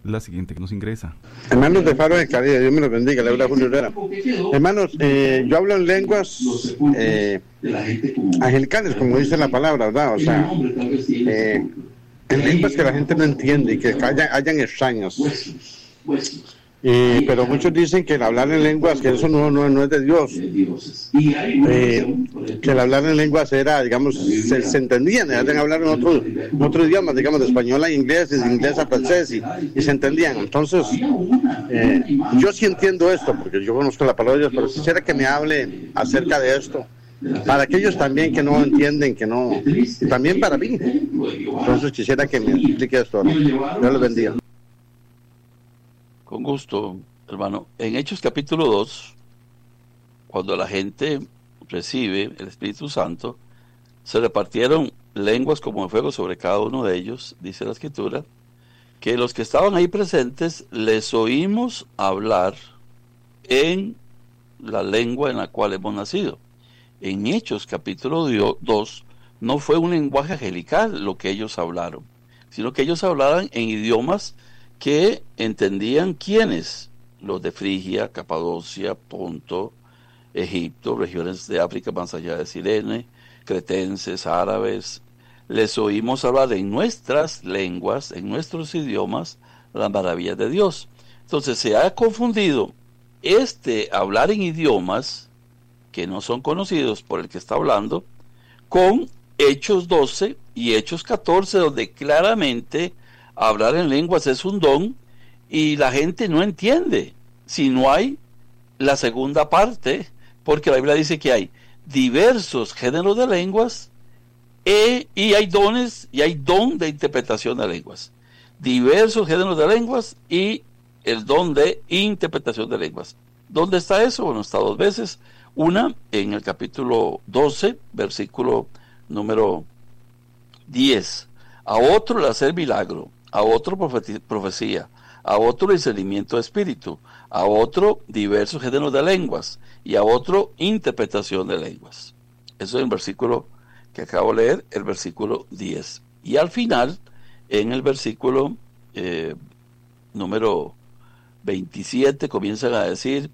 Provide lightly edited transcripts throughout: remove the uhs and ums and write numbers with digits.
la siguiente que nos ingresa. Hermanos de Faro de Caribe, Dios me los bendiga, le habla Julio Herrera. Hermanos, yo hablo en lenguas angelicales, como dice la palabra, ¿verdad? O sea, en lenguas que la gente no entiende y que hayan extraños. Pero muchos dicen que el hablar en lenguas, que eso no es de Dios. Que el hablar en lenguas era, digamos, se entendían, deben hablar en otro idioma, digamos, de español a inglés, de inglés a francés, y se entendían. Entonces, yo sí entiendo esto, porque yo conozco la palabra de Dios, pero quisiera que me hable acerca de esto, para aquellos también que no entienden, y también para mí. Entonces, quisiera que me explique esto, ¿no? Dios los bendiga. Con gusto, hermano. En Hechos capítulo 2, cuando la gente recibe el Espíritu Santo, se repartieron lenguas como de fuego sobre cada uno de ellos, dice la Escritura, que los que estaban ahí presentes les oímos hablar en la lengua en la cual hemos nacido. En Hechos capítulo 2 no fue un lenguaje angelical lo que ellos hablaron, sino que ellos hablaban en idiomas que entendían quiénes, los de Frigia, Capadocia, Ponto, Egipto, regiones de África más allá de Cirene, cretenses, árabes. Les oímos hablar en nuestras lenguas, en nuestros idiomas, las maravillas de Dios. Entonces se ha confundido hablar en idiomas que no son conocidos por el que está hablando, con Hechos 12 y Hechos 14, donde claramente hablar en lenguas es un don y la gente no entiende si no hay la segunda parte, porque la Biblia dice que hay diversos géneros de lenguas y hay dones y hay don de interpretación de lenguas. Diversos géneros de lenguas y el don de interpretación de lenguas. ¿Dónde está eso? Bueno, está dos veces. Una en el capítulo 12, versículo número 10. A otro el hacer milagro, a otro profecía, a otro discernimiento de espíritu, a otro diversos géneros de lenguas y a otro interpretación de lenguas. Eso es el versículo que acabo de leer, el versículo 10. Y al final, en el versículo número 27, comienzan a decir,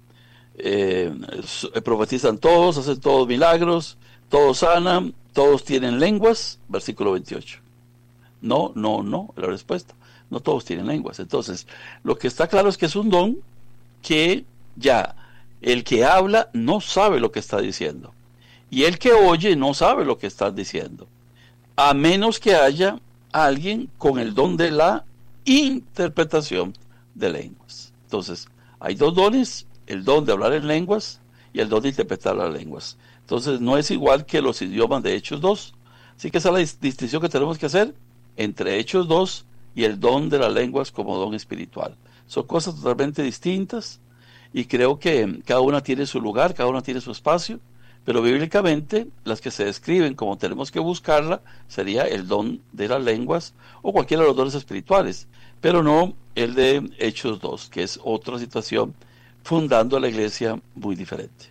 profetizan todos, hacen todos milagros, todos sanan, todos tienen lenguas, versículo 28. No, la respuesta. No todos tienen lenguas. Entonces, lo que está claro es que es un don que ya el que habla no sabe lo que está diciendo. Y el que oye no sabe lo que está diciendo. A menos que haya alguien con el don de la interpretación de lenguas. Entonces, hay dos dones, el don de hablar en lenguas y el don de interpretar las lenguas. Entonces, no es igual que los idiomas de Hechos 2. Así que esa es la distinción que tenemos que hacer entre Hechos 2 y el don de las lenguas como don espiritual. Son cosas totalmente distintas y creo que cada una tiene su lugar, cada una tiene su espacio, pero bíblicamente las que se describen como tenemos que buscarla sería el don de las lenguas o cualquiera de los dones espirituales, pero no el de Hechos 2, que es otra situación fundando la iglesia muy diferente.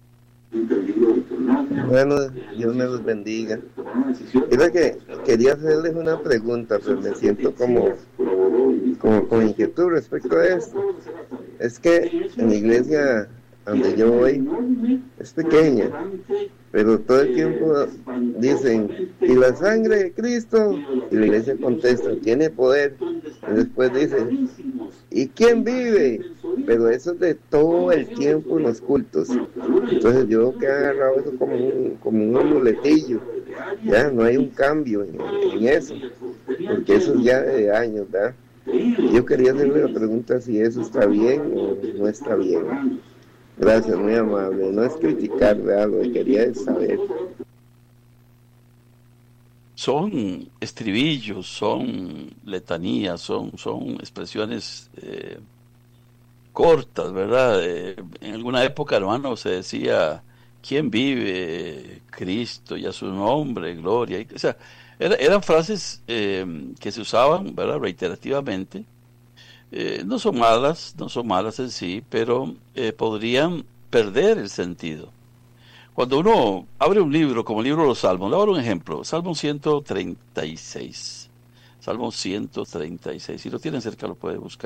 Bueno, Dios me los bendiga. Era que quería hacerles una pregunta, pero me siento como con inquietud respecto a esto. Es que en la iglesia donde yo voy es pequeña, pero todo el tiempo dicen, ¿y la sangre de Cristo? Y la iglesia contesta, tiene poder. Y después dicen, ¿y quién vive? Pero eso es de todo el tiempo en los cultos. Entonces yo que he agarrado eso como un amuletillo. Ya no hay un cambio en eso, porque eso es ya de años, ¿verdad? Yo quería hacerle la pregunta si eso está bien o no está bien. Gracias, muy amable. No es criticar, ¿verdad? Lo que quería es saber. Son estribillos, son letanías, son expresiones cortas, ¿verdad? En alguna época, hermano, se decía, ¿quién vive? Cristo y a su nombre, gloria. O sea, eran frases que se usaban, ¿verdad? Reiterativamente. No son malas en sí, pero podrían perder el sentido. Cuando uno abre un libro, como el libro de los Salmos, le voy a dar un ejemplo, Salmo 136. Salmo 136, si lo tienen cerca lo puede buscar.